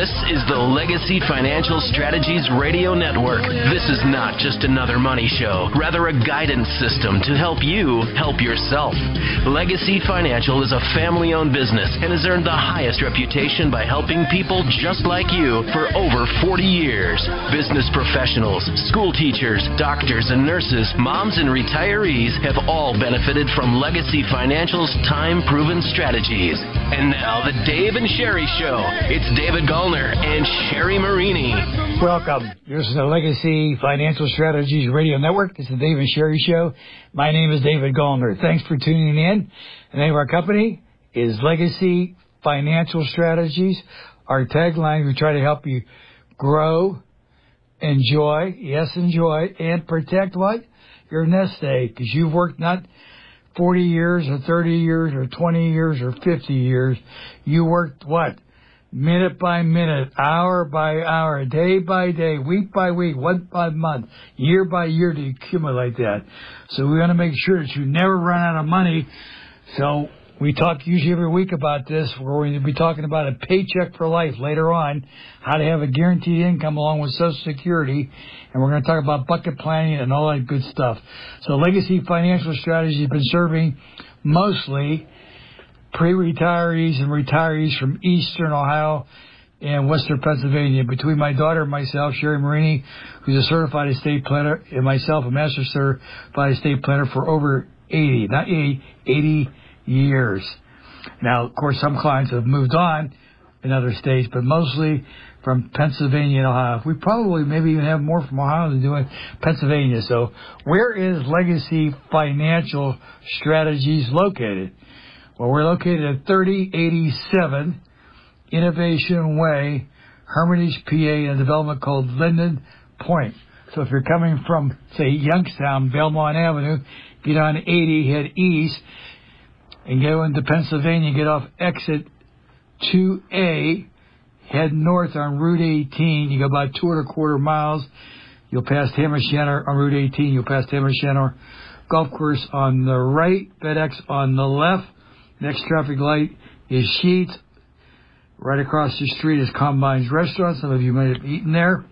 This is the Legacy Financial Strategies Radio Network. This is not just another money show, rather a guidance system to help you help yourself. Legacy Financial is a family-owned business and has earned the highest reputation by helping people just like you for over 40 years. Business professionals, school teachers, doctors and nurses, moms and retirees have all benefited from Legacy Financial's time-proven strategies. And now the Dave and Sherry Show. It's David Gallner and Sherry Marini. Welcome. This is the Legacy Financial Strategies Radio Network. This is the Dave and Sherry Show. My name is David Gallner. Thanks for tuning in. The name of our company is Legacy Financial Strategies. Our tagline, we try to help you grow, enjoy, and protect what? Your nest egg. Because you've worked not 40 years or 30 years or 20 years or 50 years. You worked what? Minute by minute, hour by hour, day by day, week by week, month by month, year by year to accumulate that. So we want to make sure that you never run out of money. So we talk usually every week about this. We're going to be talking about a paycheck for life later on, how to have a guaranteed income along with Social Security, and we're going to talk about bucket planning and all that good stuff. So Legacy Financial Strategies has been serving mostly pre-retirees and retirees from Eastern Ohio and Western Pennsylvania. Between my daughter and myself, Sherry Marini, who's a certified estate planner, and myself, a master certified estate planner for over 80 years. Now, of course, some clients have moved on in other states, but mostly from Pennsylvania and Ohio. We probably maybe even have more from Ohio than do in Pennsylvania. So where is Legacy Financial Strategies located? Well, we're located at 3087 Innovation Way, Hermitage, PA, in a development called Linden Point. So if you're coming from, say, Youngstown, Belmont Avenue, get on 80, head east, and go into Pennsylvania, get off exit 2A, head north on Route 18. You go about 2.25 miles. You'll pass Hammershanner on Route 18. You'll pass Hammershanner Golf Course on the right, FedEx on the left. Next traffic light is Sheetz. Right across the street is Combine's Restaurant. Some of you might have eaten there.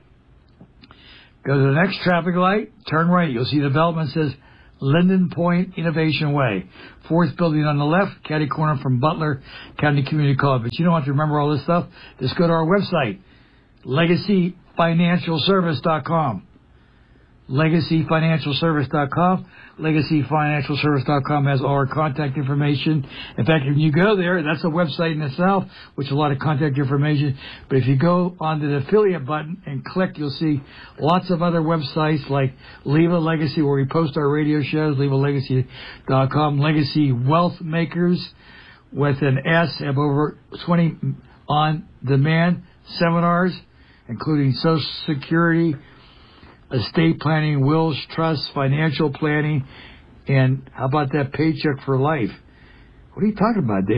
Go to the next traffic light, turn right. You'll see the development says Linden Point Innovation Way. Fourth building on the left, catty corner from Butler County Community College. But you don't have to remember all this stuff. Just go to our website, LegacyFinancialService.com. LegacyFinancialService.com. LegacyFinancialService.com has all our contact information. In fact, if you go there, that's a website in itself, which is a lot of contact information. But if you go onto the affiliate button and click, you'll see lots of other websites like Leave a Legacy, where we post our radio shows, LeaveALegacy.com. Legacy Wealth Makers with an S have over 20 on-demand seminars, including Social Security, estate planning, wills, trusts, financial planning, and how about that paycheck for life? What are you talking about, Dave?